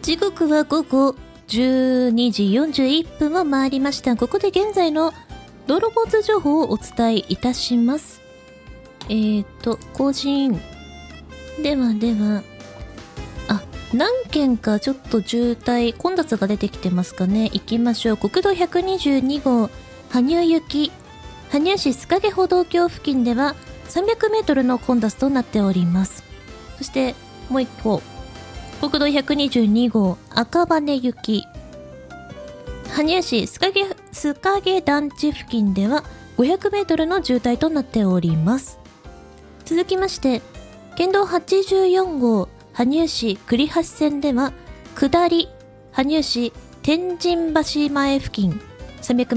時刻は午後12時41分を回りました。ここで現在の道路交通情報をお伝えいたします。更新。では、何件かちょっと渋滞、混雑が出てきてますかね。行きましょう。国道122号、羽生行き、羽生市須影歩道橋付近では300メートルの混雑となっております。そして、もう一個。国道122号赤羽行き羽生市須影団地付近では500メートルの渋滞となっております。続きまして県道84号羽生市栗橋線では下り羽生市天神橋前付近300